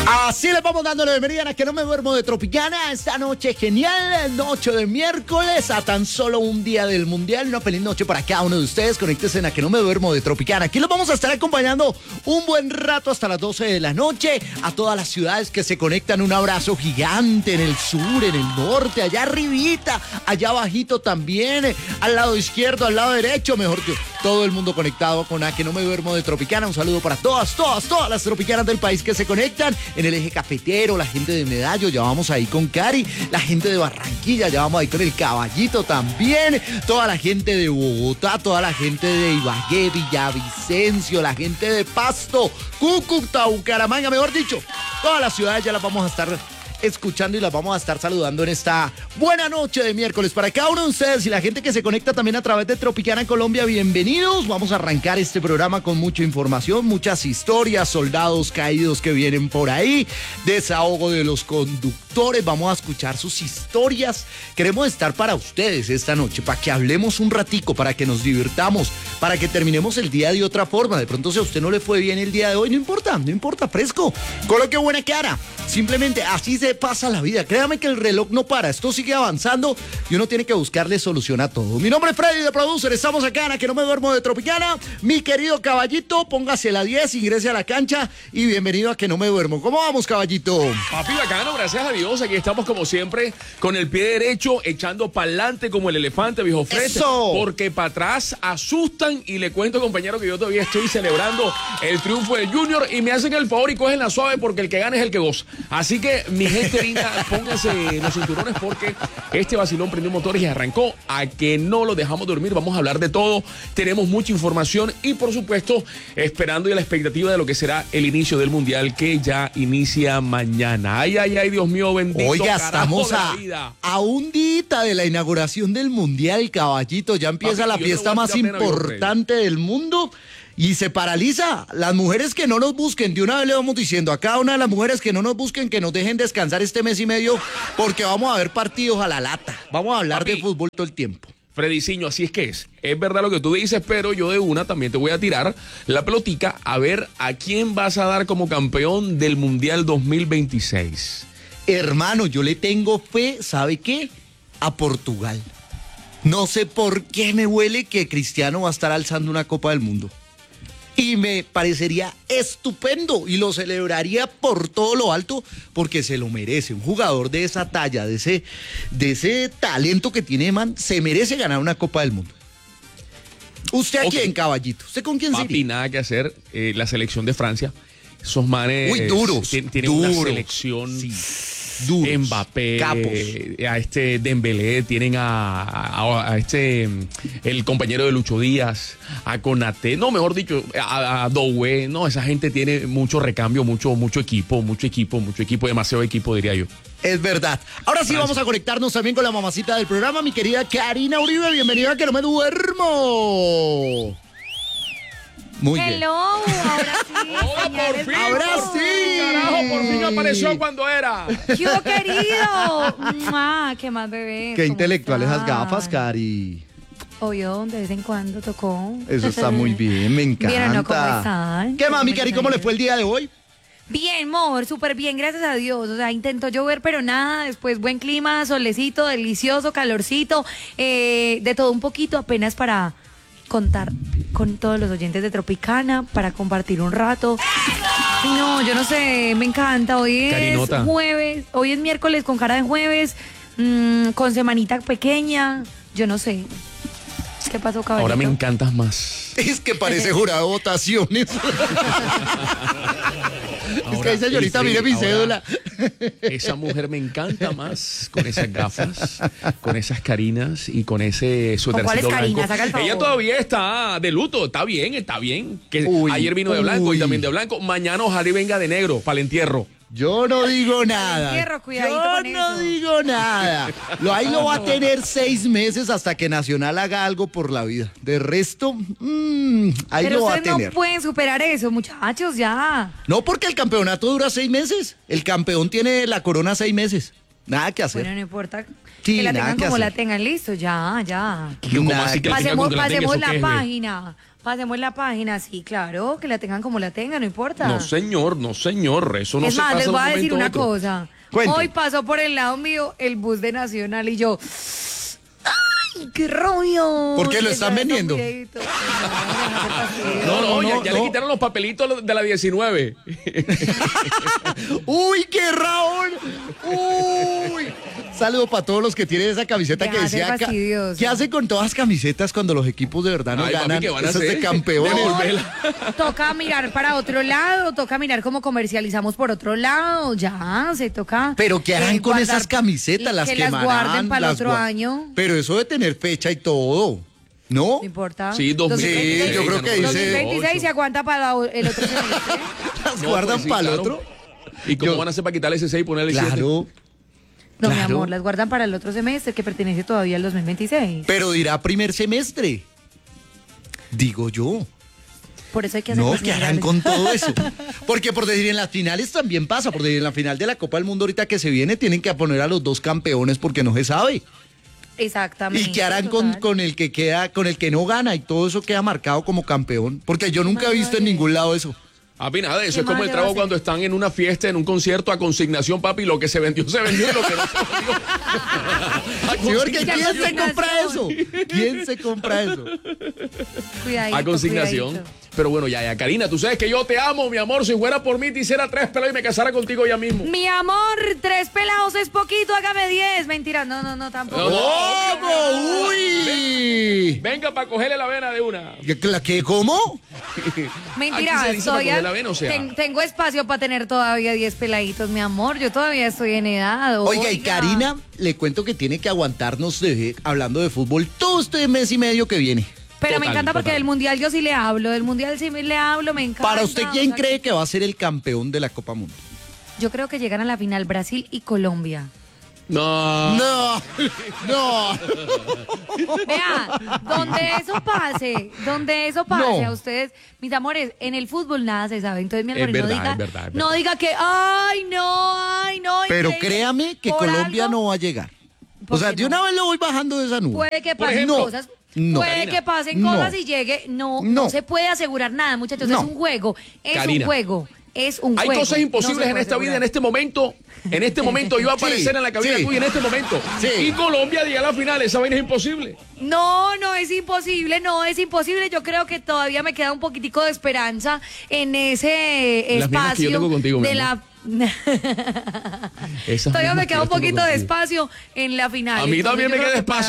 Así les vamos dando la bienvenida a Que No Me Duermo de Tropicana. Esta noche genial, noche de miércoles, a tan solo un día del Mundial. Una feliz noche para cada uno de ustedes. Conéctense en A Que No Me Duermo de Tropicana. Aquí los vamos a estar acompañando un buen rato hasta las 12 de la noche. A todas las ciudades que se conectan, un abrazo gigante en el sur, en el norte, allá arribita, allá abajito también, al lado izquierdo, al lado derecho, mejor que todo el mundo conectado con A Que No Me Duermo de Tropicana. Un saludo para todas las tropicanas del país que se conectan en el eje cafetero, la gente de Medallo, ya vamos ahí con Cari, la gente de Barranquilla, ya vamos ahí con el Caballito también, toda la gente de Bogotá, toda la gente de Ibagué, Villavicencio, la gente de Pasto, Cúcuta, Bucaramanga, mejor dicho, todas las ciudades ya las vamos a estar escuchando y las vamos a estar saludando en esta buena noche de miércoles. Para cada uno de ustedes y la gente que se conecta también a través de Tropicana en Colombia, bienvenidos. Vamos a arrancar este programa con mucha información, muchas historias, soldados caídos que vienen por ahí, desahogo de los conductores, vamos a escuchar sus historias. Queremos estar para ustedes esta noche, para que hablemos un ratico, para que nos divirtamos, para que terminemos el día de otra forma. De pronto si a usted no le fue bien el día de hoy, no importa, fresco, coloque buena cara. Simplemente así se pasa la vida. Créame que el reloj no para, esto sigue avanzando y uno tiene que buscarle solución a todo. Mi nombre es Freddy de Producer, estamos acá en A Que No Me Duermo de Tropicana. Mi querido Caballito, póngase la 10, ingrese a la cancha y bienvenido a Que No Me Duermo. ¿Cómo vamos, Caballito? Papi, bacano, gracias a Dios. Aquí estamos como siempre con el pie derecho, echando para adelante como el elefante, viejo Fred. ¡Eso! Porque para atrás asustan y le cuento, compañero, que yo todavía estoy celebrando el triunfo del Junior y me hacen el favor y cogen la suave porque el que gana es el que goza. Así que, mi gente linda, pónganse los cinturones porque este vacilón prendió motores y arrancó. A que no lo dejamos dormir, vamos a hablar de todo. Tenemos mucha información y, por supuesto, esperando y a la expectativa de lo que será el inicio del Mundial que ya inicia mañana. Ay, Dios mío, bendito. Oiga, estamos a un día de la inauguración del Mundial, Caballito. Ya empieza la fiesta más importante del mundo. Y se paraliza. Las mujeres que no nos busquen, de una vez le vamos diciendo a cada una de las mujeres que no nos busquen, que nos dejen descansar este mes y medio, porque vamos a ver partidos a la lata. Vamos a hablar de fútbol todo el tiempo. Frediciño, así es que es. Es verdad lo que tú dices, pero yo de una también te voy a tirar la pelotica a ver a quién vas a dar como campeón del Mundial 2026. Hermano, yo le tengo fe, ¿sabe qué? A Portugal. No sé por qué me huele que Cristiano va a estar alzando una Copa del Mundo. Y me parecería estupendo y lo celebraría por todo lo alto porque se lo merece. Un jugador de esa talla, de ese talento que tiene, man, se merece ganar una Copa del Mundo. ¿Usted a quién, Caballito? ¿Usted con quién Papi, sería? nada que hacer. La selección de Francia. Esos manes... Uy, duros. Tienen una selección... Sí. Duros, Mbappé, capos. A este Dembélé, tienen a este, el compañero de Lucho Díaz, a Konaté, no, mejor dicho, a Doué, no, esa gente tiene mucho recambio, mucho equipo, demasiado equipo, diría yo. Es verdad. Ahora sí vamos a conectarnos también con la mamacita del programa, mi querida Karina Uribe, bienvenida a Que No Me Duermo. Muy bien. Ahora sí. ¡Hola, por fin! ¡Ahora sí! ¡Carajo, por fin apareció cuando era! ¡Qué querido! ¿Qué más, bebé? Qué ¿Cómo intelectuales esas estás? gafas, Cari. Obvio, de vez en cuando tocó. Eso está muy bien, me encanta. ¿Vieron, no? ¿Cómo están? ¿Qué más, mi Cari? ¿Cómo le fue el día de hoy? Bien, amor, súper bien, gracias a Dios. O sea, intentó llover, pero nada. Después, buen clima, solecito, delicioso, calorcito. De todo un poquito, apenas para contar con todos los oyentes de Tropicana, para compartir un rato. No, yo no sé, me encanta. Hoy es Carinota. jueves, hoy es miércoles con cara de jueves, con semanita pequeña, yo no sé. ¿Qué pasó, caballito? Ahora me encantas más. Es que parece jurado de votaciones. Es que ahí, señorita, sí, mire mi ahora cédula. Esa mujer me encanta más con esas gafas, con esas carinas y con ese suétercito cuáles blanco. carinas? Haga el favor. Ella todavía está de luto, está bien. Que Uy, ayer vino de blanco uy. y también de blanco. Mañana ojalá y venga de negro para el entierro. Yo no digo nada. Entierro, cuidadito Yo con no eso. digo nada. Ahí lo va a tener 6 meses hasta que Nacional haga algo por la vida. De resto, ahí Pero lo va a ustedes no tener. pueden superar eso, muchachos, ya. No, porque el campeonato dura 6 meses. El campeón tiene la corona 6 meses. Nada que hacer. Bueno, no importa. Sí, que la nada tengan que como hacer. la tengan, listo, ya. ¿Cómo Nada así que que la tengan con Pasemos que la tengan? ¿Eso qué la es, ve? página. Pasemos la página, sí, claro, que la tengan como la tengan, no importa. No, señor, no, señor. Eso no Es se más, pasa les de voy un a decir momento a una otro. cosa. Cuente. Hoy pasó por el lado mío el bus de Nacional y yo... ¡Ay, qué rollo! ¿Por qué lo Que están ya vendiendo? son videitos. No, No, ya no. le quitaron los papelitos de la 19. ¡Uy, qué Raúl! ¡Uy! Saludo para todos los que tienen esa camiseta Ya, que decía qué fastidioso. ¿qué hacen con todas las camisetas cuando los equipos de verdad no Ay, papi, ganan? ¿qué van a Esas de hacer? campeones. Devolverla. Toca mirar para otro lado, toca mirar cómo comercializamos por otro lado, ya, se toca. Pero ¿qué harán con guardar- esas camisetas? ¿Las que quemarán? las guarden para el las otro gua- año. Pero eso de tener fecha y todo, ¿no? No importa. Sí, 2026. Sí, yo creo que dice- 2026 se aguanta para el otro semestre. Las No, guardan pues sí, para el claro. otro. ¿Y cómo Yo- van a hacer para quitarle ese 6 y ponerle 7? Claro. No, mi Claro. amor, las guardan para el otro semestre que pertenece todavía al 2026. Pero dirá primer semestre. Digo yo. Por eso hay que hacer No, cosas ¿qué harán legales. con todo eso? Porque por decir, en las finales también pasa, por decir, en la final de la Copa del Mundo ahorita que se viene, tienen que poner a los dos campeones porque no se sabe. Exactamente. ¿Y qué harán con, total. con el que queda, con el que no gana y todo eso queda marcado como campeón? Porque yo nunca he visto en ningún lado eso. Papi, nada, eso ¿Qué es como más el le va a trago hacer? cuando están en una fiesta, en un concierto a consignación, papi. Lo que se vendió, se vendió. Y lo que no se vendió. A Sí, porque Ya ¿quién se consignación. compra eso? ¿Quién se compra eso? Cuidadito, A consignación. cuidadito. Pero bueno, ya, Karina, tú sabes que yo te amo, mi amor. Si fuera por mí, te hiciera 3 pelos y me casara contigo ya mismo. Mi amor, 3 pelados es poquito, hágame 10. Mentira, no, tampoco. No, no. ¿Cómo? ¡Uy! Venga para cogerle la vena de una. ¿Qué? ¿Cómo? Mentira, Aquí se dice para estoy coger la vena, o sea. tengo espacio para tener todavía 10 peladitos, mi amor. Yo todavía estoy en edad. Oiga, y Karina, le cuento que tiene que aguantarnos hablando de fútbol todo este mes y medio que viene. Pero me Total, encanta porque total. del mundial yo sí le hablo. Del mundial sí le hablo, me encanta. Para usted, ¿quién o sea, cree que va a ser el campeón de la Copa Mundo? Yo creo que llegan a la final Brasil y Colombia. No. No, no. Vea, donde eso pase No. a ustedes, mis amores, en el fútbol nada se sabe. Entonces, mi Es amor, verdad, no diga, es verdad, es no verdad. diga que, ay, no. Pero increíble. créame que Por Colombia algo, no va a llegar. ¿Por O sea, qué de no? una vez lo voy bajando de esa nube. Puede que Por pasen ejemplo, cosas. no. Puede Karina, que pasen no. cosas y llegue. No No. se puede asegurar nada, muchachos. No. Es un juego. Es Karina, un juego. Es un Hay juego. cosas imposibles No se en puede esta vida, asegurar. en este momento. En este momento yo voy a aparecer Sí, en la cabina sí. tuya en este momento. Sí. Y Colombia llega a la final. Esa vaina es imposible. No es imposible, no es imposible. Yo creo que todavía me queda un poquitico de esperanza en ese Las mismas que yo espacio tengo contigo, mi de amor. la. Esas Todavía mismas me que queda yo un tengo poquito de contigo. espacio en la final. A mí Entonces, también yo me creo queda que para- espacio.